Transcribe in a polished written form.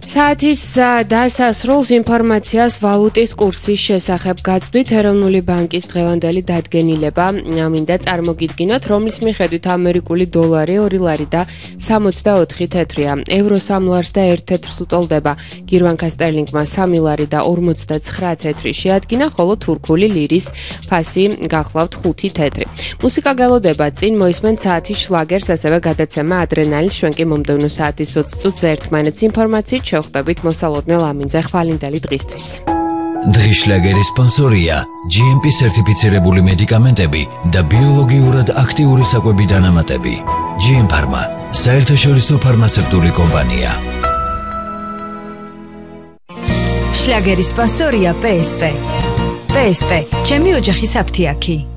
საათის დასასრულს ინფორმაციას ვალუტის კურსის შესახებ გაცდით ეროვნული ბანკის დღევანდელი დადგენილება მინდა წარმოგიდგინოთ, რომლის მიხედვით ამერიკული დოლარი 2 ლარი და 64 თეთრია, ევრო 3 ლარს და 1 თეთრს უტოლდება, გირვანქა სტერლინგმა 3 ლარი და 59 თეთრი შეადგინა, ხოლო თურქული ლირის ფასი გახლავთ 5 თეთრი. მუსიკა გელოდება, წინ მოისმენთ საათის შლაგერს, ასევე გადაცემა ადრენალინს, ჩვენ კი მომდევნო საათის 20 წუთზე ერთმანეთს ინფორმაციით შევხვდებით მოსალოდნელ ამინძე ხვალინდელი დღისთვის. დღის შლაგერის სპონსორია GMP სერტიფიცირებული მედიკამენტები და ბიოლოგიურად აქტიური საკვები დანამატები. GM Pharma, საერთაშორისო ფარმაცევტული კომპანია. შლაგერის სპონსორია PSP. PSP, ჩემი ოჯახის აფთიაქი.